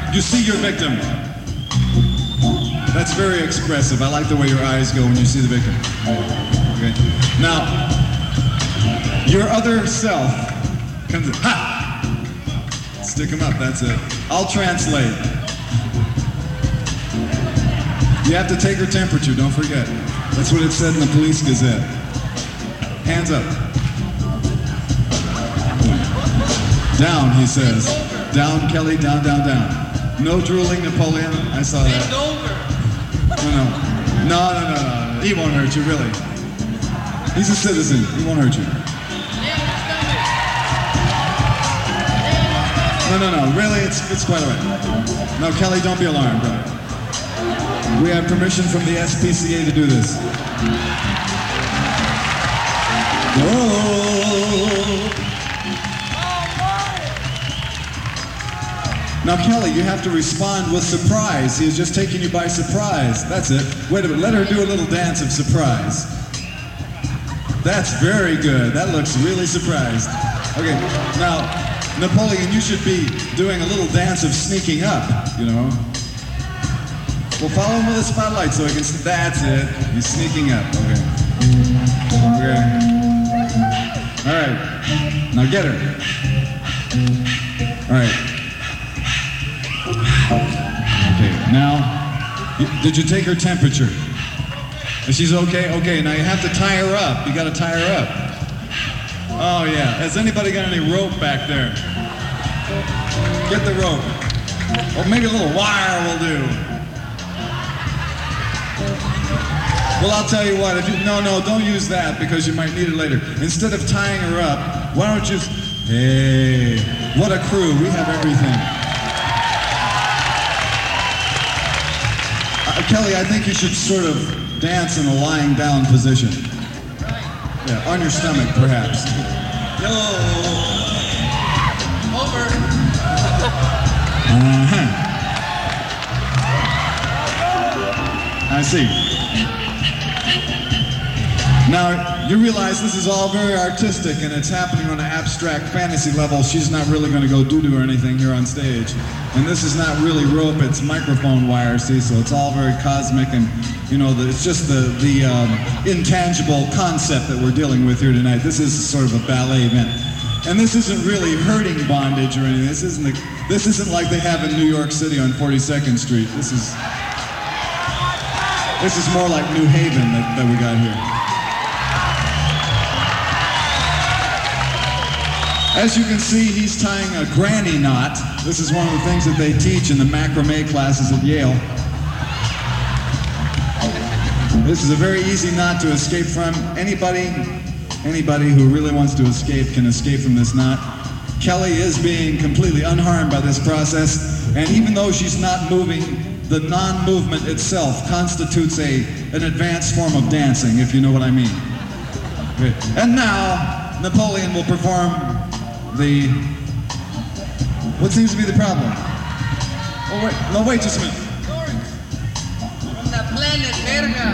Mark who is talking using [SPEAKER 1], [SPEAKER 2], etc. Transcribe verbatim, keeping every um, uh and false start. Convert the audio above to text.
[SPEAKER 1] you see your victim. That's very expressive. I like the way your eyes go when you see the victim. Okay. Now, your other self comes in. Ha! Stick him up, that's it. I'll translate. You have to take her temperature, don't forget. That's what it said in the Police Gazette. Hands up. Down, he says. Down, Kelly, down, down, down. No drooling, Napoleon. I saw that. No, no. No, no, no, no. He won't hurt you, really. He's a citizen. He won't hurt you. No, no, no. Really, it's it's quite all right. No, Kelly, don't be alarmed, brother. We have permission from the S P C A to do this. Whoa. Now, Kelly, you have to respond with surprise. He is just taking you by surprise. That's it. Wait a minute. Let her do a little dance of surprise. That's very good. That looks really surprised. Okay. Now, Napoleon, you should be doing a little dance of sneaking up, you know. Well, follow him with a spotlight so he can... That's it. He's sneaking up. Okay. Okay. All right. Now get her. All right. Okay, now, did you take her temperature? Is she's okay? Okay, now you have to tie her up. You gotta tie her up. Oh yeah, has anybody got any rope back there? Get the rope. Or maybe a little wire will do. Well, I'll tell you what, if you, no, no, don't use that because you might need it later. Instead of tying her up, why don't you, hey, what a crew, we have everything. Kelly, I think you should sort of dance in a lying down position. Yeah, on your stomach, perhaps. Yo. Over. Uh-huh. I see. Now, you realize this is all very artistic and it's happening on an abstract fantasy level. She's not really going to go doo-doo or anything here on stage. And this is not really rope, it's microphone wire, see, so it's all very cosmic and, you know, the, it's just the, the um, intangible concept that we're dealing with here tonight. This is sort of a ballet event. And this isn't really hurting bondage or anything. This isn't, the, this isn't like they have in New York City on forty-second Street. This is, this is more like New Haven that, that we got here. As you can see, he's tying a granny knot. This is one of the things that they teach in the macrame classes at Yale. This is a very easy knot to escape from. Anybody, anybody who really wants to escape can escape from this knot. Kelly is being completely unharmed by this process, and even though she's not moving, the non-movement itself constitutes a, an advanced form of dancing, if you know what I mean. Okay. And now, Napoleon will perform the, what seems to be the problem? Oh wait, no wait just a minute.
[SPEAKER 2] From the planet Verga.